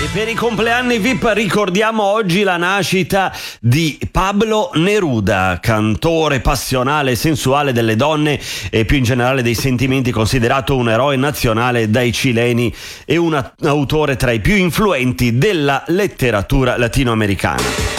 Per i compleanni VIP ricordiamo oggi la nascita di Pablo Neruda, cantore passionale e sensuale delle donne e più in generale dei sentimenti, considerato un eroe nazionale dai cileni e un autore tra i più influenti della letteratura latinoamericana.